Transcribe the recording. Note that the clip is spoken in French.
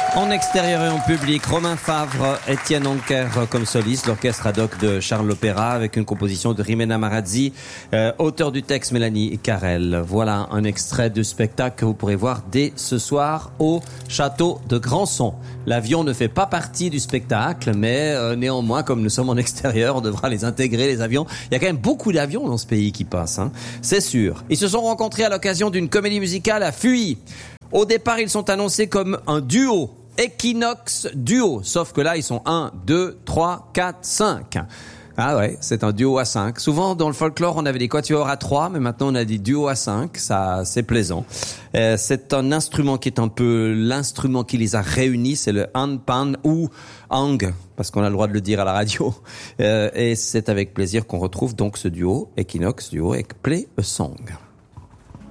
En extérieur et en public, Romain Favre, Étienne Anker comme soliste, l'orchestre ad hoc de Charles l'Opéra avec une composition de Rimena Marazzi, auteur du texte Mélanie Carrel. Voilà un extrait du spectacle que vous pourrez voir dès ce soir au château de Grandson. L'avion ne fait pas partie du spectacle, mais néanmoins, comme nous sommes en extérieur, on devra les intégrer, les avions. Il y a quand même beaucoup d'avions dans ce pays qui passent, hein. C'est sûr. Ils se sont rencontrés à l'occasion d'une comédie musicale à Fuy. Au départ, ils sont annoncés comme un duo. Equinox Duo. Sauf que là, ils sont 1, 2, 3, 4, 5. Ah ouais, c'est un duo à 5. Souvent, dans le folklore, on avait des quatuors à 3, mais maintenant, on a des duos à 5. Ça, c'est plaisant. C'est un instrument qui est un peu l'instrument qui les a réunis. C'est le handpan ou hang, parce qu'on a le droit de le dire à la radio. Et c'est avec plaisir qu'on retrouve donc ce duo, Equinox Duo, avec Play a Song.